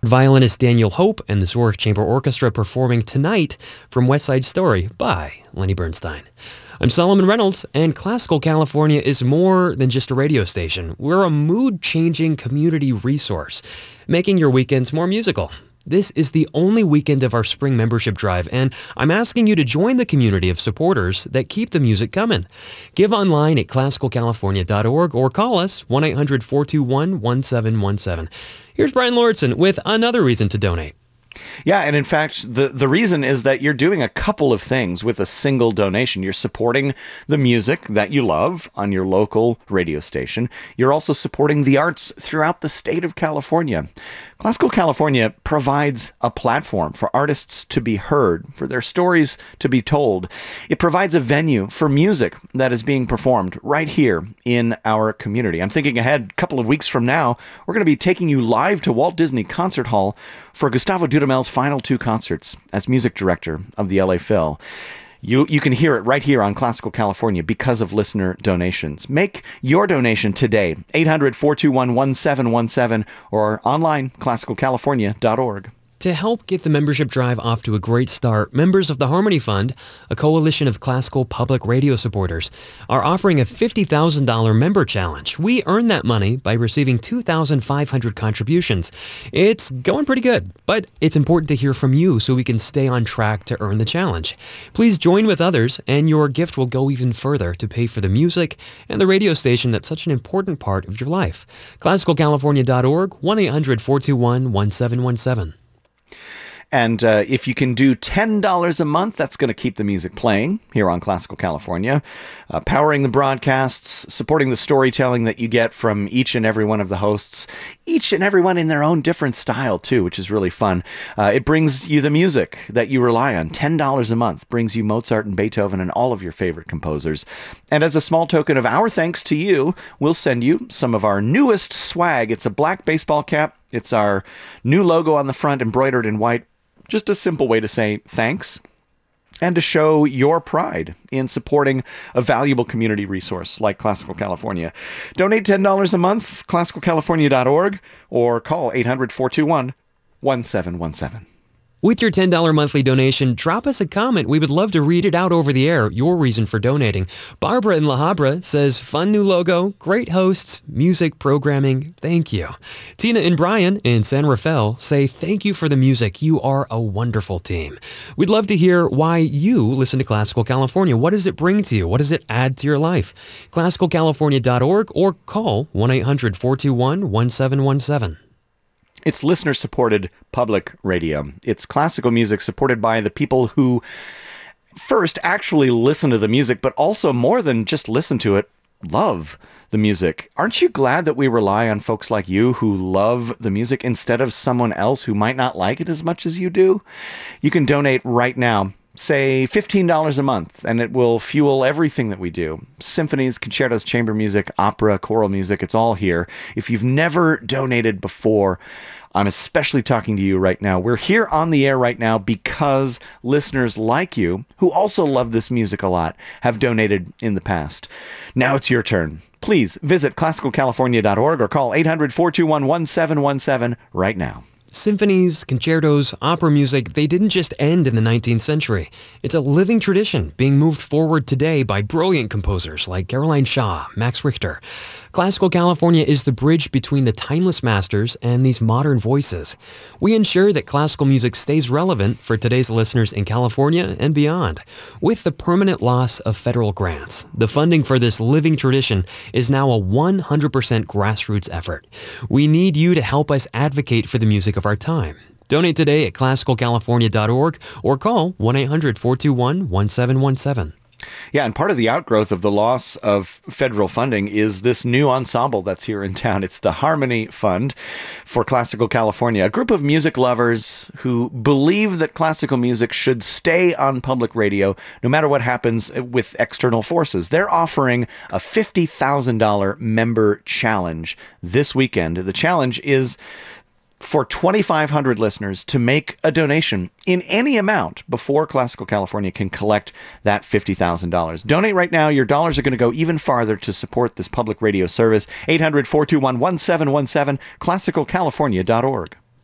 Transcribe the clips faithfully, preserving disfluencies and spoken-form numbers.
Violinist Daniel Hope and the Zurich Chamber Orchestra performing tonight from West Side Story by Lenny Bernstein. I'm Solomon Reynolds, and Classical California is more than just a radio station. We're a mood-changing community resource, making your weekends more musical. This is the only weekend of our spring membership drive, and I'm asking you to join the community of supporters that keep the music coming. Give online at classical california dot org or call us one eight hundred, four two one, one seven one seven. Here's Brian Lordson with another reason to donate. Yeah, and in fact, the, the reason is that you're doing a couple of things with a single donation. You're supporting the music that you love on your local radio station. You're also supporting the arts throughout the state of California. Classical California provides a platform for artists to be heard, for their stories to be told. It provides a venue for music that is being performed right here in our community. I'm thinking ahead, a couple of weeks from now, we're going to be taking you live to Walt Disney Concert Hall for Gustavo Dudamel's final two concerts as music director of the L A Phil. You you can hear it right here on Classical California because of listener donations. Make your donation today, eight hundred, four two one, one seven one seven, or online, classical california dot org. To help get the membership drive off to a great start, members of the Harmony Fund, a coalition of classical public radio supporters, are offering a fifty thousand dollars member challenge. We earn that money by receiving two thousand five hundred contributions. It's going pretty good, but it's important to hear from you so we can stay on track to earn the challenge. Please join with others, and your gift will go even further to pay for the music and the radio station that's such an important part of your life. classical california dot org, one eight hundred, four two one, one seven one seven. And uh, if you can do ten dollars a month, that's going to keep the music playing here on Classical California, uh, powering the broadcasts, supporting the storytelling that you get from each and every one of the hosts, each and every one in their own different style, too, which is really fun. Uh, it brings you the music that you rely on. ten dollars a month brings you Mozart and Beethoven and all of your favorite composers. And as a small token of our thanks to you, we'll send you some of our newest swag. It's a black baseball cap. It's our new logo on the front, embroidered in white. Just a simple way to say thanks and to show your pride in supporting a valuable community resource like Classical California. Donate ten dollars a month, classical california dot org, or call eight hundred, four two one, one seven one seven. With your ten dollars monthly donation, drop us a comment. We would love to read it out over the air, your reason for donating. Barbara in La Habra says, fun new logo, great hosts, music, programming, thank you. Tina and Brian in San Rafael say, thank you for the music. You are a wonderful team. We'd love to hear why you listen to Classical California. What does it bring to you? What does it add to your life? classical california dot org or call one eight hundred, four two one, one seven one seven. It's listener-supported public radio. It's classical music supported by the people who first actually listen to the music, but also more than just listen to it, love the music. Aren't you glad that we rely on folks like you who love the music instead of someone else who might not like it as much as you do? You can donate right now. Say fifteen dollars a month, and it will fuel everything that we do. Symphonies, concertos, chamber music, opera, choral music, it's all here. If you've never donated before, I'm especially talking to you right now. We're here on the air right now because listeners like you, who also love this music a lot, have donated in the past. Now it's your turn. Please visit classical california dot org or call eight hundred, four two one, one seven one seven right now. Symphonies, concertos, opera music, they didn't just end in the nineteenth century. It's a living tradition being moved forward today by brilliant composers like Caroline Shaw, Max Richter. Classical California is the bridge between the timeless masters and these modern voices. We ensure that classical music stays relevant for today's listeners in California and beyond. With the permanent loss of federal grants, the funding for this living tradition is now a one hundred percent grassroots effort. We need you to help us advocate for the music of our time. Donate today at classical california dot org or call one eight hundred, four two one, one seven one seven. Yeah, and part of the outgrowth of the loss of federal funding is this new ensemble that's here in town. It's the Harmony Fund for Classical California, a group of music lovers who believe that classical music should stay on public radio no matter what happens with external forces. They're offering a fifty thousand dollars member challenge this weekend. The challenge is for twenty-five hundred listeners to make a donation in any amount before Classical California can collect that fifty thousand dollars. Donate right now. Your dollars are going to go even farther to support this public radio service. eight hundred, four two one, one seven one seven, classical california dot org.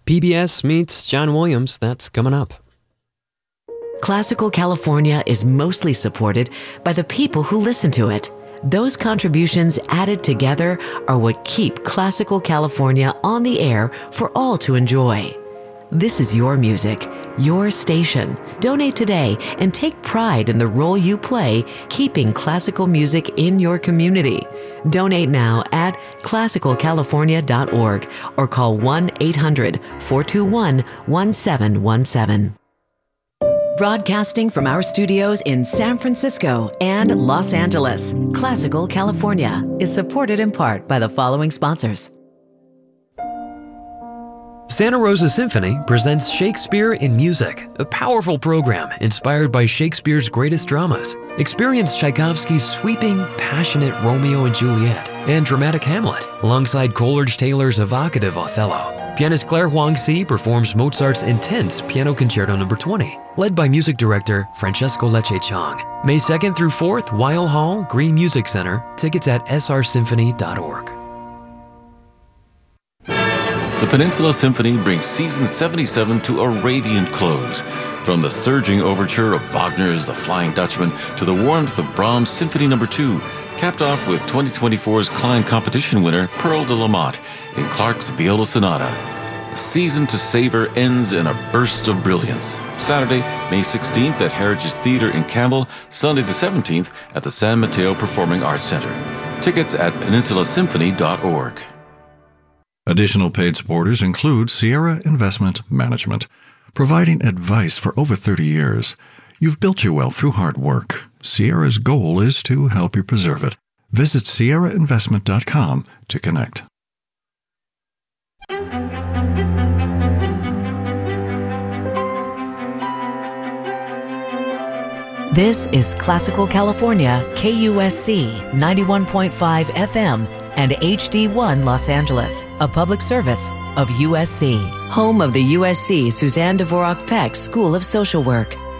P B S meets John Williams. That's coming up. Classical California is mostly supported by the people who listen to it. Those contributions added together are what keep Classical California on the air for all to enjoy. This is your music, your station. Donate today and take pride in the role you play keeping classical music in your community. Donate now at classical california dot org or call one eight hundred, four two one, one seven one seven. Broadcasting from our studios in San Francisco and Los Angeles, Classical California is supported in part by the following sponsors. Santa Rosa Symphony presents Shakespeare in Music, a powerful program inspired by Shakespeare's greatest dramas. Experience Tchaikovsky's sweeping, passionate Romeo and Juliet and dramatic Hamlet, alongside Coleridge-Taylor's evocative Othello. Pianist Claire Huang-Si performs Mozart's intense Piano Concerto number twenty, led by music director Francesco Lecce Chong. May second through fourth, Weil Hall, Green Music Center. Tickets at s r symphony dot org. The Peninsula Symphony brings season seventy-seven to a radiant close. From the surging overture of Wagner's The Flying Dutchman to the warmth of Brahms' Symphony number two, capped off with twenty twenty-four's Klein competition winner Pearl de la Motte in Clark's Viola Sonata. A season to savor ends in a burst of brilliance. Saturday, May sixteenth at Heritage Theatre in Campbell, Sunday the seventeenth at the San Mateo Performing Arts Center. Tickets at peninsula symphony dot org. Additional paid supporters include Sierra Investment Management, providing advice for over thirty years. You've built your wealth through hard work. Sierra's goal is to help you preserve it. Visit sierra investment dot com to connect. This is Classical California, K U S C ninety-one point five F M and H D one Los Angeles, a public service of U S C, home of the U S C Suzanne Dvorak Peck School of Social Work.